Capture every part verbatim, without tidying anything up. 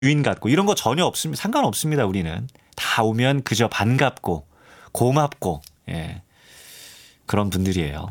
유인 같고 이런 거 전혀 없습니다. 상관없습니다. 우리는 다 오면 그저 반갑고 고맙고 예. 그런 분들이에요.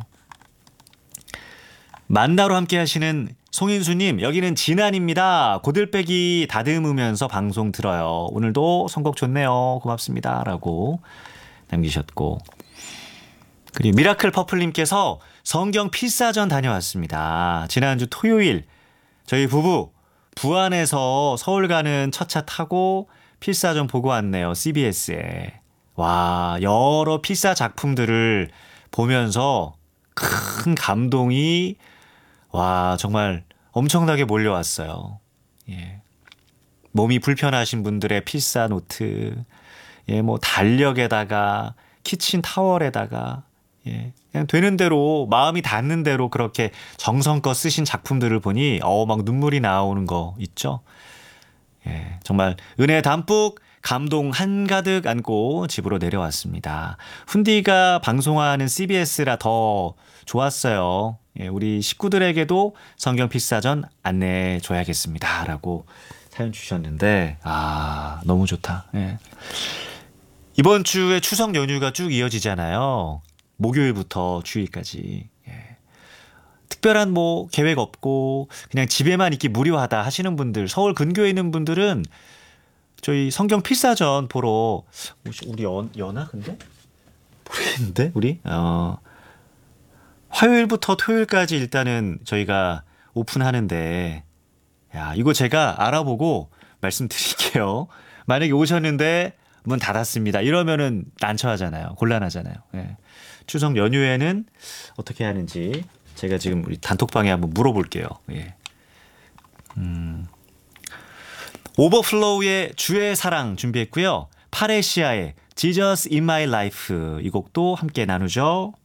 만나로 함께 하시는 송인수님, 여기는 진안입니다. 고들빼기 다듬으면서 방송 들어요. 오늘도 선곡 좋네요. 고맙습니다. 라고 남기셨고. 그리고 미라클 퍼플님께서 성경 필사전 다녀왔습니다. 지난주 토요일 저희 부부 부안에서 서울 가는 첫차 타고 필사전 보고 왔네요. 씨비에스에. 와, 여러 필사 작품들을 보면서 큰 감동이 와 정말 엄청나게 몰려왔어요. 예. 몸이 불편하신 분들의 필사 노트, 예, 뭐 달력에다가 키친 타월에다가 예, 그냥 되는 대로 마음이 닿는 대로 그렇게 정성껏 쓰신 작품들을 보니 어 막 눈물이 나오는 거 있죠. 예, 정말 은혜 담뿍 감동 한가득 안고 집으로 내려왔습니다. 훈디가 방송하는 씨비에스라 더 좋았어요. 예, 우리 식구들에게도 성경 필사전 안내해 줘야겠습니다. 라고 사연 주셨는데 아 너무 좋다. 예. 이번 주에 추석 연휴가 쭉 이어지잖아요. 목요일부터 주일까지. 예. 특별한 뭐 계획 없고 그냥 집에만 있기 무료하다 하시는 분들, 서울 근교에 있는 분들은 저희 성경 필사전 보러 우리 연, 연하 근데? 모르겠는데 우리? 어, 화요일부터 토요일까지 일단은 저희가 오픈하는데 야 이거 제가 알아보고 말씀드릴게요. 만약에 오셨는데 문 닫았습니다. 이러면은 난처하잖아요. 곤란하잖아요. 예. 추석 연휴에는 어떻게 하는지 제가 지금 우리 단톡방에 한번 물어볼게요. 예. 음. 오버플로우의 주의 사랑 준비했고요. 파레시아의 Jesus in my life 이 곡도 함께 나누죠.